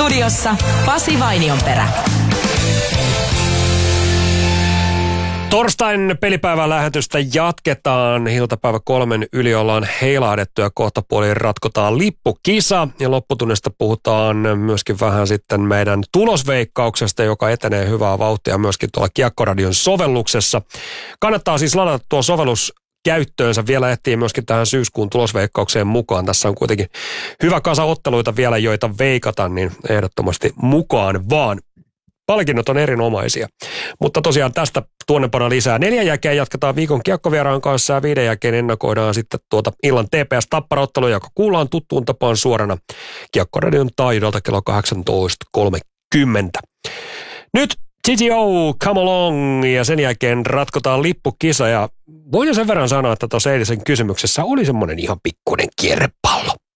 Studiossa Pasi Vainionperä. Torstain pelipäivän lähetystä jatketaan. Iltapäivä 3 yli ollaan heilahdettu ja kohtapuoliin ratkotaan lippukisa. Ja lopputunnista puhutaan myöskin vähän sitten meidän tulosveikkauksesta, joka etenee hyvää vauhtia myöskin tuolla Kiekkoradion sovelluksessa. Kannattaa siis ladata tuo sovellus käyttöönsä. Vielä ehtii myöskin tähän syyskuun tulosveikkaukseen mukaan. Tässä on kuitenkin hyvä kasa otteluita vielä, joita veikata, niin ehdottomasti mukaan vaan. Palkinnot on erinomaisia. Mutta tosiaan tästä tuonnepana lisää. 4 jälkeen jatketaan viikon kiekkovieraan kanssa ja 5 jälkeen ennakoidaan sitten tuota illan TPS Tappara-ottelu, joka kuullaan tuttuun tapaan suorana Kiekkoradion taajuudelta kello 18.30. Nyt GTO, come along, ja sen jälkeen ratkotaan lippukisa, ja voin jo sen verran sanoa, että tuossa eilisen kysymyksessä oli semmoinen ihan pikkuinen kierrepallo.